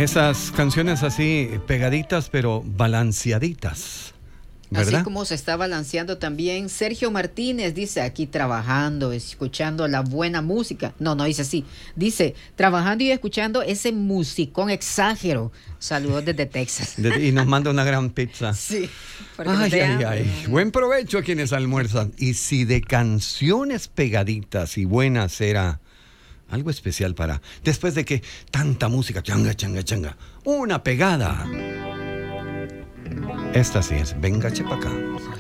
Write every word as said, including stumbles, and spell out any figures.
Esas canciones así pegaditas pero balanceaditas, ¿verdad? Así como se está balanceando también. Sergio Martínez dice aquí trabajando, escuchando la buena música. No, no dice así. Dice trabajando y escuchando ese musicón exagero. Saludos desde Texas. De, y nos manda una gran pizza. Sí. Ay, ay, ay. Buen provecho a quienes almuerzan. Y si de canciones pegaditas y buenas era algo especial para, después de que tanta música, changa, changa, changa, una pegada. Esta sí es, venga, chepa acá.